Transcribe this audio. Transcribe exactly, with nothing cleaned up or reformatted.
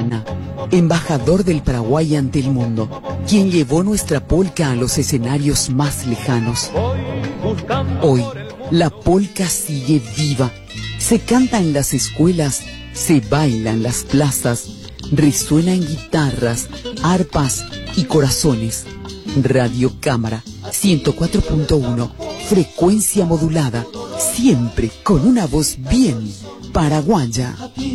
Tacna, embajador del Paraguay ante el mundo, quien llevó nuestra polca a los escenarios más lejanos. Hoy, la polca sigue viva. Se canta en las escuelas, se baila en las plazas, resuena en guitarras, arpas y corazones. Radio Cámara, ciento cuatro punto uno, frecuencia modulada, siempre con una voz bien paraguaya.